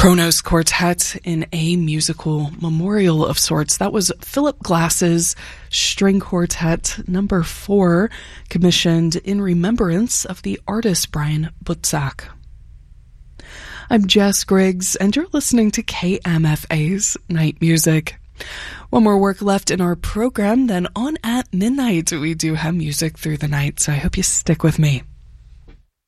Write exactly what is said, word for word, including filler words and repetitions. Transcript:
Kronos Quartet in a musical memorial of sorts. That was Philip Glass's String Quartet number four, commissioned in remembrance of the artist Brian Butzak. I'm Jess Griggs, and you're listening to K M F A's Night Music. One more work left in our program, then on at midnight we do have music through the night, so I hope you stick with me.